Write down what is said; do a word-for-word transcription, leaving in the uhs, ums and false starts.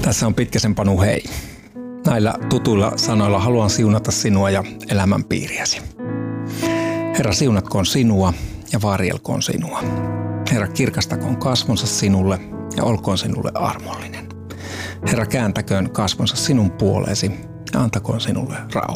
Tässä on Pitkäsen Panu, hei. Näillä tutuilla sanoilla haluan siunata sinua ja elämänpiiriäsi. Herra, siunatkoon sinua ja varjelkoon sinua. Herra, kirkastakoon kasvonsa sinulle ja olkoon sinulle armollinen. Herra, kääntäköön kasvonsa sinun puoleesi ja antakoon sinulle rauha.